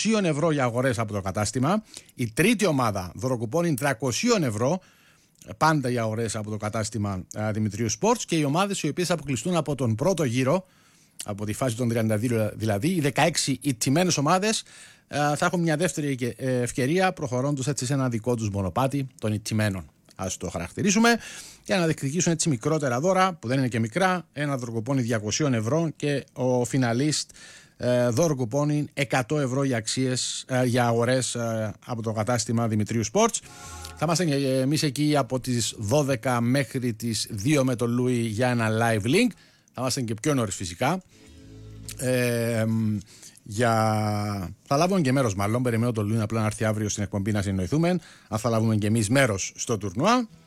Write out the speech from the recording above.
ευρώ για αγορές από το κατάστημα. Η τρίτη ομάδα δωροκουπώνει 300 ευρώ. Πάντα για αγορές από το κατάστημα Δημητρίου Sports. Και οι ομάδες οι οποίες αποκλειστούν από τον πρώτο γύρο, από τη φάση των 32 δηλαδή, οι 16 ηττημένες ομάδες θα έχουν μια δεύτερη ευκαιρία, προχωρώντας έτσι σε ένα δικό τους μονοπάτι των ηττημένων. Ας το χαρακτηρίσουμε, για να διεκδικήσουν έτσι μικρότερα δώρα, που δεν είναι και μικρά. Ένα δωροκουπόνι 200 ευρώ και ο φιναλίστ δωροκουπόνι 100 ευρώ για αγορές από το κατάστημα Δημητρίου Sports. Θα είμαστε εμείς εκεί από τις 12 μέχρι τις 2 με τον Λούι για ένα live link. Θα είμαστε και πιο νωρίς φυσικά. Θα λάβουμε και μέρος, μάλλον. Περιμένω τον Λούι απλά να έρθει αύριο στην εκπομπή να συνοηθούμε. Αν θα λάβουμε και εμείς μέρος στο τουρνουά.